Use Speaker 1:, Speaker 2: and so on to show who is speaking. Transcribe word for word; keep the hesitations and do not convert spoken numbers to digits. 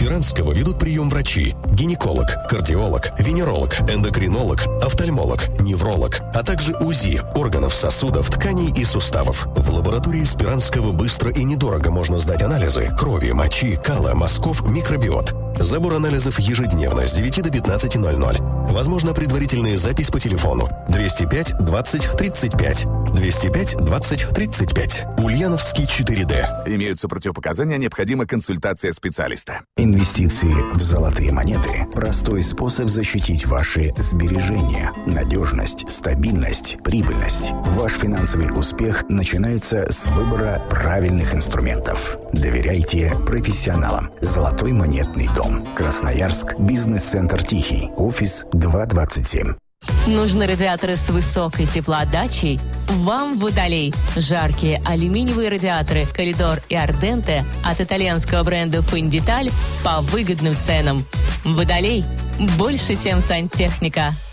Speaker 1: Спиранского ведут прием врачи: гинеколог, кардиолог, венеролог, эндокринолог, офтальмолог, невролог, а также УЗИ органов, сосудов, тканей и суставов. В лаборатории Спиранского быстро и недорого можно сдать анализы крови, мочи, кала, мазков, микробиот. Забор анализов ежедневно с девяти до пятнадцати ноль-ноль. Возможно предварительная запись по телефону двести пять двадцать тридцать пять. двести пять двадцать тридцать пять. Ульяновский четыре дэ.
Speaker 2: Имеются противопоказания, необходима консультация специалиста.
Speaker 3: Инвестиции в золотые монеты – простой способ защитить ваши сбережения. Надежность, стабильность, прибыльность. Ваш финансовый успех начинается с выбора правильных инструментов. Доверяйте профессионалам. Золотой монетный дом. Красноярск. Бизнес-центр «Тихий». Офис два двадцать семь.
Speaker 4: Нужны радиаторы с высокой теплоотдачей? Вам Водолей. Жаркие алюминиевые радиаторы «Коридор» и «Арденте» от итальянского бренда «Финдеталь» по выгодным ценам. Водолей. Больше, чем сантехника.